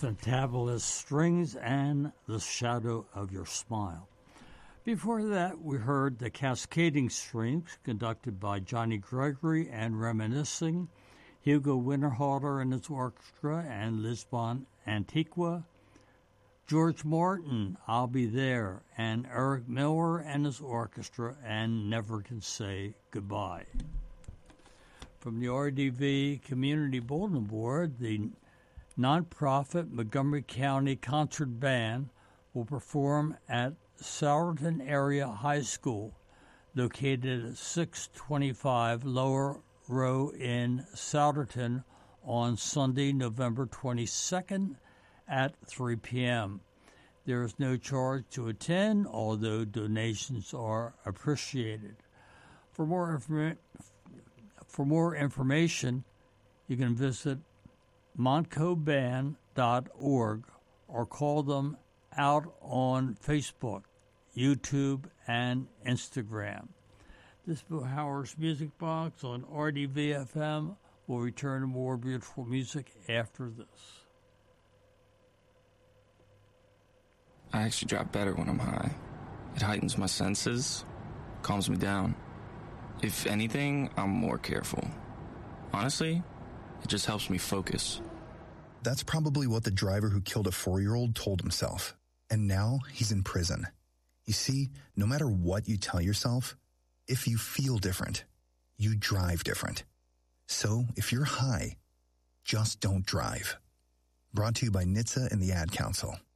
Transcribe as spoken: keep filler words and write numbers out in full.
Fantabulous Strings and The Shadow of Your Smile. Before that, we heard The Cascading Strings, conducted by Johnny Gregory and reminiscing, Hugo Winterhalter and his orchestra and Lisbon Antiqua, George Martin, I'll Be There, and Eric Miller and his orchestra and Never Can Say Goodbye. From the R D V Community Bulletin Board, the nonprofit Montgomery County Concert Band will perform at Souderton Area High School, located at six twenty-five Lower Row in Souderton, on Sunday, November twenty-second at three p.m. There is no charge to attend, although donations are appreciated. For more informa- for more information, you can visit montco band dot org or call them out on Facebook, YouTube, and Instagram. This is Bill Howard's Music Box on R D V F M. We'll return to more beautiful music after this. I actually drop better when I'm high. It heightens my senses, calms me down. If anything, I'm more careful. Honestly, it just helps me focus. That's probably what the driver who killed a four-year-old told himself. And now he's in prison. You see, no matter what you tell yourself, if you feel different, you drive different. So if you're high, just don't drive. Brought to you by N H T S A and the Ad Council.